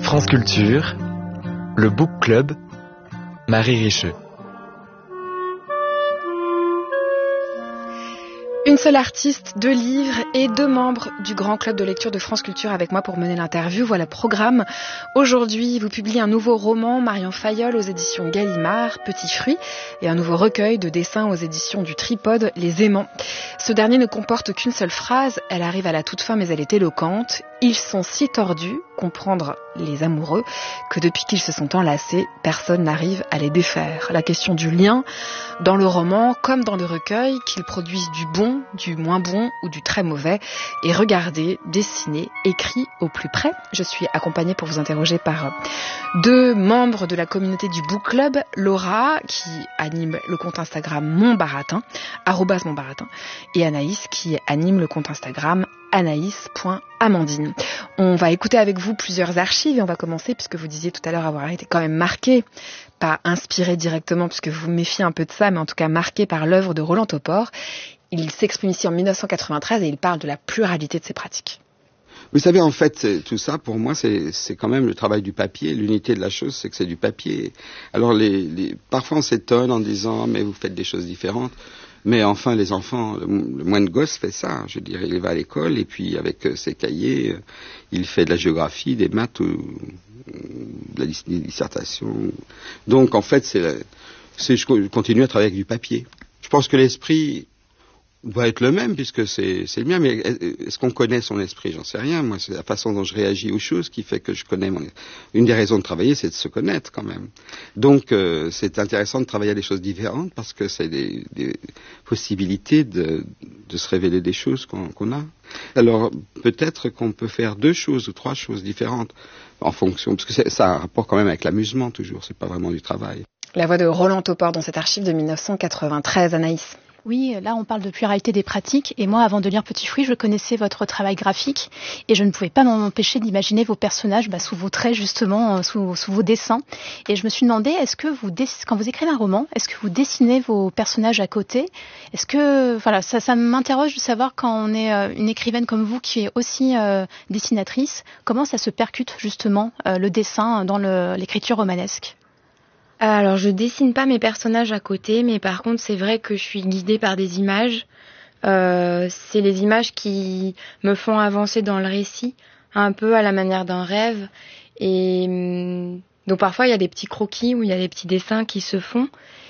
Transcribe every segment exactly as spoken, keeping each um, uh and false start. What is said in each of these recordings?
France Culture, le Book Club, Marie Richeux. Une seule artiste, deux livres et deux membres du grand club de lecture de France Culture avec moi pour mener l'interview. Voilà le programme. Aujourd'hui, vous publiez un nouveau roman, Marion Fayolle, aux éditions Gallimard, Petit Fruit, et un nouveau recueil de dessins aux éditions du Tripode, Les Aimants. Ce dernier ne comporte qu'une seule phrase. Elle arrive à la toute fin, mais elle est éloquente. Ils sont si tordus, comprendre les amoureux, que depuis qu'ils se sont enlacés, personne n'arrive à les défaire. La question du lien, dans le roman comme dans le recueil, qu'ils produisent du bon, du moins bon ou du très mauvais, est regardé, dessiné, écrit au plus près. Je suis accompagnée pour vous interroger par deux membres de la communauté du Book Club, Laura, qui anime le compte Instagram Montbaratin, arrobase Montbaratin, et Anaïs, qui anime le compte Instagram anaïs point amandine. On va écouter avec vous plusieurs archives et on va commencer, puisque vous disiez tout à l'heure avoir été quand même marqué, pas inspiré directement, puisque vous vous méfiez un peu de ça, mais en tout cas marqué par l'œuvre de Roland Topor. Il s'exprime ici en dix-neuf cent quatre-vingt-treize et il parle de la pluralité de ses pratiques. Vous savez, en fait, tout ça, pour moi, c'est, c'est quand même le travail du papier. L'unité de la chose, c'est que c'est du papier. Alors, les, les, parfois, on s'étonne en disant, mais vous faites des choses différentes. Mais enfin, les enfants, le, le moine gosse fait ça. Je dirais, il va à l'école et puis avec euh, ses cahiers, euh, il fait de la géographie, des maths, ou, ou de la dissertation. Donc, en fait, c'est, la, c'est, je continue à travailler avec du papier. Je pense que l'esprit doit être le même, puisque c'est, c'est le mien, mais est-ce qu'on connaît son esprit? J'en sais rien. Moi, c'est la façon dont je réagis aux choses qui fait que je connais mon... Une des raisons de travailler, c'est de se connaître, quand même. Donc, euh, c'est intéressant de travailler à des choses différentes, parce que c'est des, des possibilités de, de se révéler des choses qu'on, qu'on a. Alors, peut-être qu'on peut faire deux choses ou trois choses différentes, en fonction, parce que c'est, ça a un rapport quand même avec l'amusement, toujours. C'est pas vraiment du travail. La voix de Roland Topor dans cet archive de dix-neuf cent quatre-vingt-treize, Anaïs. Oui, là on parle de pluralité des pratiques et moi avant de lire Petit Fruit, je connaissais votre travail graphique et je ne pouvais pas m'empêcher d'imaginer vos personnages bah, sous vos traits justement, sous, sous vos dessins. Et je me suis demandé, est-ce que vous, quand vous écrivez un roman, est-ce que vous dessinez vos personnages à côté? Est-ce que, voilà, ça, ça m'interroge de savoir quand on est une écrivaine comme vous qui est aussi euh, dessinatrice, comment ça se percute justement euh, le dessin dans le, l'écriture romanesque? Alors, je dessine pas mes personnages à côté, mais par contre, c'est vrai que je suis guidée par des images. Euh, c'est les images qui me font avancer dans le récit, un peu à la manière d'un rêve. Et donc, parfois, il y a des petits croquis ou il y a des petits dessins qui se font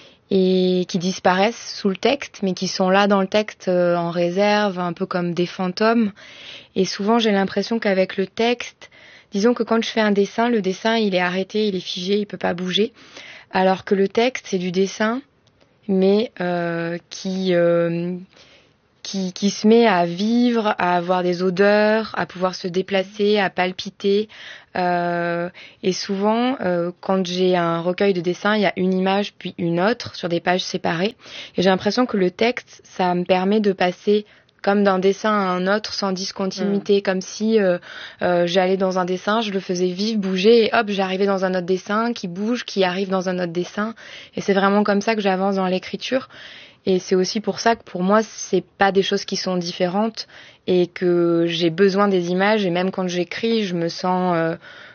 et qui disparaissent sous le texte, mais qui sont là dans le texte euh, en réserve, un peu comme des fantômes. Et souvent, j'ai l'impression qu'avec le texte, disons que quand je fais un dessin, le dessin, il est arrêté, il est figé, il peut pas bouger. Alors que le texte, c'est du dessin, mais euh, qui, euh, qui, qui se met à vivre, à avoir des odeurs, à pouvoir se déplacer, à palpiter. Euh, et souvent, euh, quand j'ai un recueil de dessins, il y a une image puis une autre sur des pages séparées. Et j'ai l'impression que le texte, ça me permet de passer comme d'un dessin à un autre sans discontinuité, mmh. comme si euh, euh, j'allais dans un dessin, je le faisais vivre, bouger, et hop, j'arrivais dans un autre dessin qui bouge, qui arrive dans un autre dessin. Et c'est vraiment comme ça que j'avance dans l'écriture. Et c'est aussi pour ça que pour moi, c'est pas des choses qui sont différentes et que j'ai besoin des images. Et même quand j'écris, je me sens euh,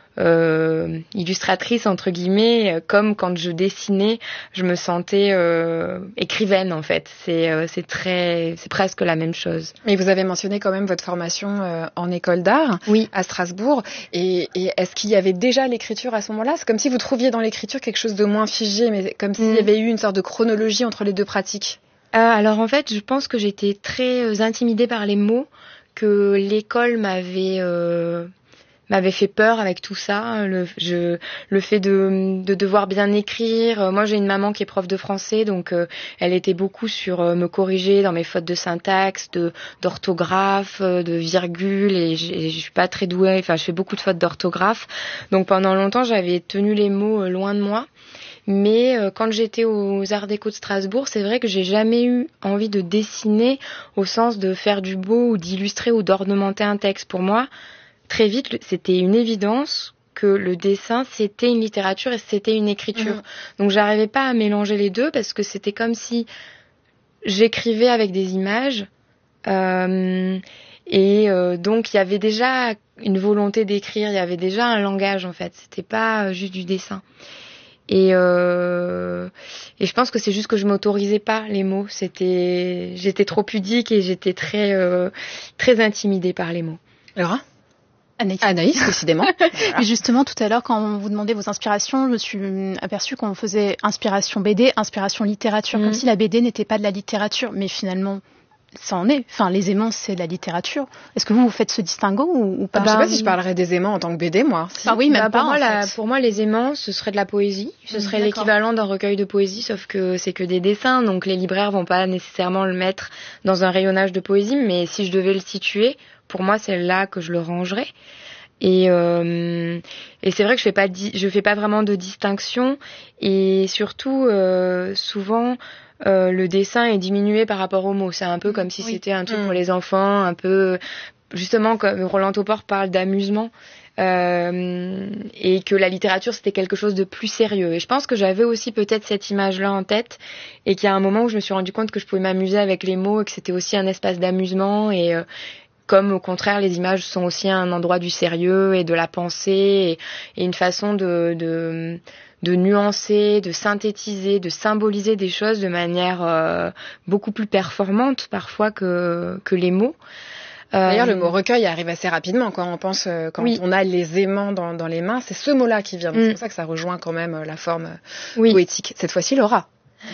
euh, illustratrice entre guillemets, comme quand je dessinais, je me sentais euh, écrivaine en fait. C'est euh, c'est très, c'est presque la même chose. Et vous avez mentionné quand même votre formation euh, en école d'art, oui, à Strasbourg. Et, et est-ce qu'il y avait déjà l'écriture à ce moment-là? C'est comme si vous trouviez dans l'écriture quelque chose de moins figé, mais comme s'il mmh. y avait eu une sorte de chronologie entre les deux pratiques. Euh, alors en fait, je pense que j'étais très intimidée par les mots, que l'école m'avait euh, m'avait fait peur avec tout ça, le, je, le fait de, de devoir bien écrire. Moi, j'ai une maman qui est prof de français, donc euh, elle était beaucoup sur euh, me corriger dans mes fautes de syntaxe, de d'orthographe, de virgule, et je, et je suis pas très douée. Enfin, je fais beaucoup de fautes d'orthographe, donc pendant longtemps, j'avais tenu les mots euh, loin de moi. Mais euh, quand j'étais aux Arts Déco de Strasbourg, c'est vrai que j'ai jamais eu envie de dessiner au sens de faire du beau ou d'illustrer ou d'ornementer un texte. Pour moi, très vite, c'était une évidence que le dessin, c'était une littérature et c'était une écriture. Mmh. Donc, j'arrivais pas à mélanger les deux parce que c'était comme si j'écrivais avec des images euh, Et euh, donc il y avait déjà une volonté d'écrire, il y avait déjà un langage en fait, c'était pas juste du dessin. Et, euh, et je pense que c'est juste que je m'autorisais pas les mots, c'était, j'étais trop pudique et j'étais très, euh, très intimidée par les mots. Laura ? Anaïs. Anaïs, décidément. Voilà. Et justement, tout à l'heure, quand on vous demandait vos inspirations, je me suis aperçue qu'on faisait inspiration B D, inspiration littérature, mmh. comme si la B D n'était pas de la littérature, mais finalement... ça en est. Enfin, les aimants, c'est de la littérature. Est-ce que vous, vous faites ce distinguo ou, ou pas ? Je sais pas si je parlerais des aimants en tant que B D, moi. Si. Ah oui, même bah, pas, pour, moi, la, fait. pour moi, les aimants, ce serait de la poésie. Ce serait mmh, l'équivalent d'un recueil de poésie, sauf que c'est que des dessins. Donc, les libraires vont pas nécessairement le mettre dans un rayonnage de poésie. Mais si je devais le situer, pour moi, c'est là que je le rangerais. Et, euh, et c'est vrai que je fais pas, di- je fais pas vraiment de distinction. Et surtout, euh, souvent... Euh, le dessin est diminué par rapport aux mots. C'est un peu comme si oui. c'était un truc mmh. pour les enfants, un peu justement comme Roland Topor parle d'amusement euh, et que la littérature c'était quelque chose de plus sérieux. Et je pense que j'avais aussi peut-être cette image-là en tête et qu'il y a un moment où je me suis rendu compte que je pouvais m'amuser avec les mots et que c'était aussi un espace d'amusement et euh, comme au contraire les images sont aussi un endroit du sérieux et de la pensée et, et une façon de, de de nuancer, de synthétiser, de symboliser des choses de manière euh, beaucoup plus performante parfois que que les mots. Euh, D'ailleurs, le mot recueil arrive assez rapidement quand on pense, euh, quand oui. on a les aimants dans, dans les mains, c'est ce mot-là qui vient. Donc, mm. C'est pour ça que ça rejoint quand même la forme oui. poétique. Cette fois-ci, Laura.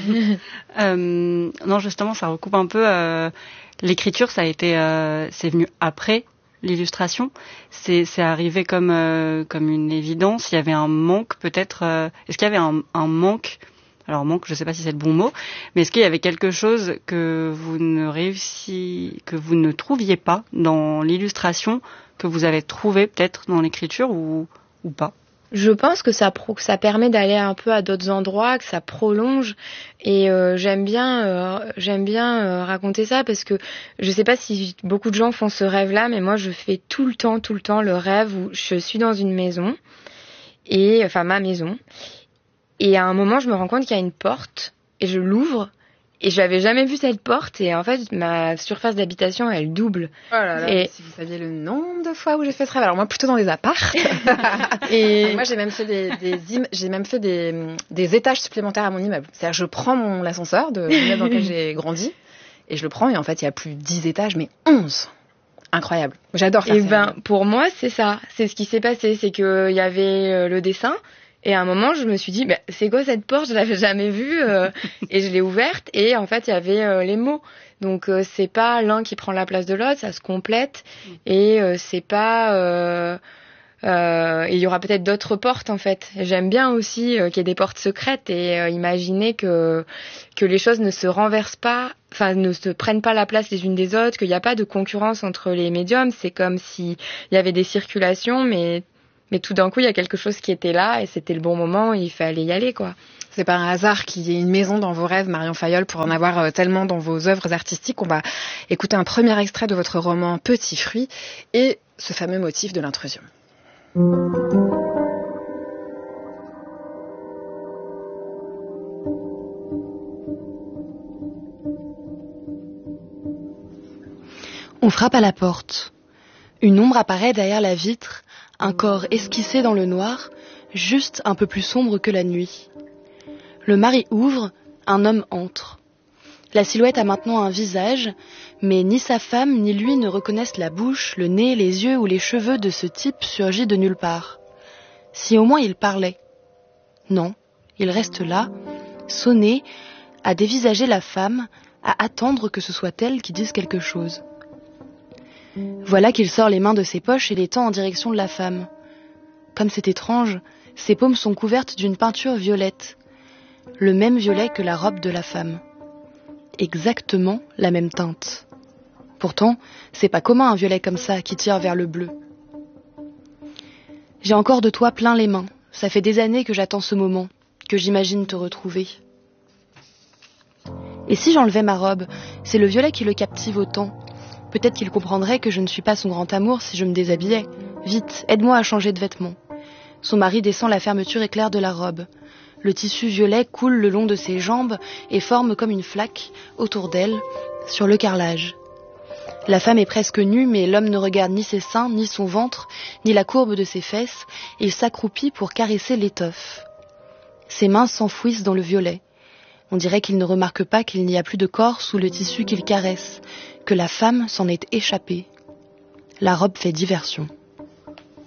euh, non, justement, ça recoupe un peu. Euh, l'écriture, ça a été, euh, c'est venu après l'illustration. C'est, c'est arrivé comme euh, comme une évidence. Il y avait un manque, peut-être. Euh, est-ce qu'il y avait un, un manque? Alors manque, je ne sais pas si c'est le bon mot, mais est-ce qu'il y avait quelque chose que vous ne réussissiez, que vous ne trouviez pas dans l'illustration, que vous avez trouvé peut-être dans l'écriture ou ou pas? Je pense que ça, pro- que ça permet d'aller un peu à d'autres endroits, que ça prolonge. Et euh, j'aime bien, euh, j'aime bien euh, raconter ça parce que je sais pas si beaucoup de gens font ce rêve-là, mais moi je fais tout le temps, tout le temps le rêve où je suis dans une maison et enfin ma maison. Et à un moment, je me rends compte qu'il y a une porte et je l'ouvre. Et j'avais jamais vu cette porte et en fait ma surface d'habitation elle double. Oh là là, et si vous saviez le nombre de fois où j'ai fait ce rêve. Alors moi plutôt dans les apparts. et moi j'ai même fait des, des im... j'ai même fait des, des étages supplémentaires à mon immeuble. C'est-à-dire je prends mon l'ascenseur de l'immeuble dans lequel j'ai grandi et je le prends et en fait il y a plus dix étages mais onze. Incroyable. J'adore faire ça. Et ben pour moi c'est ça, c'est ce qui s'est passé, c'est que il y avait le dessin. Et à un moment, je me suis dit, bah, c'est quoi cette porte? Je l'avais jamais vue. Euh, et je l'ai ouverte. Et en fait, il y avait euh, les mots. Donc, euh, c'est pas l'un qui prend la place de l'autre. Ça se complète. Et euh, c'est pas... Euh, euh, et il y aura peut-être d'autres portes, en fait. J'aime bien aussi euh, qu'il y ait des portes secrètes. Et euh, imaginer que, que les choses ne se renversent pas, enfin, ne se prennent pas la place les unes des autres, qu'il n'y a pas de concurrence entre les médiums. C'est comme s'il y avait des circulations, mais... Mais tout d'un coup, il y a quelque chose qui était là et c'était le bon moment, il fallait y aller, quoi. C'est pas un hasard qu'il y ait une maison dans vos rêves, Marion Fayolle, pour en avoir tellement dans vos œuvres artistiques. On va écouter un premier extrait de votre roman Petit fruit et ce fameux motif de l'intrusion. On frappe à la porte. Une ombre apparaît derrière la vitre. Un corps esquissé dans le noir, juste un peu plus sombre que la nuit. Le mari ouvre, un homme entre. La silhouette a maintenant un visage, mais ni sa femme ni lui ne reconnaissent la bouche, le nez, les yeux ou les cheveux de ce type surgis de nulle part. Si au moins il parlait. Non, il reste là, sonné, à dévisager la femme, à attendre que ce soit elle qui dise quelque chose. Voilà qu'il sort les mains de ses poches et les tend en direction de la femme. Comme c'est étrange, ses paumes sont couvertes d'une peinture violette. Le même violet que la robe de la femme. Exactement la même teinte. Pourtant, c'est pas commun un violet comme ça qui tire vers le bleu. J'ai encore de toi plein les mains. Ça fait des années que j'attends ce moment, que j'imagine te retrouver. Et si j'enlevais ma robe, c'est le violet qui le captive autant. Peut-être qu'il comprendrait que je ne suis pas son grand amour si je me déshabillais. Vite, aide-moi à changer de vêtements. Son mari descend la fermeture éclair de la robe. Le tissu violet coule le long de ses jambes et forme comme une flaque autour d'elle, sur le carrelage. La femme est presque nue, mais l'homme ne regarde ni ses seins, ni son ventre, ni la courbe de ses fesses. Il s'accroupit pour caresser l'étoffe. Ses mains s'enfouissent dans le violet. On dirait qu'il ne remarque pas qu'il n'y a plus de corps sous le tissu qu'il caresse, que la femme s'en est échappée. La robe fait diversion.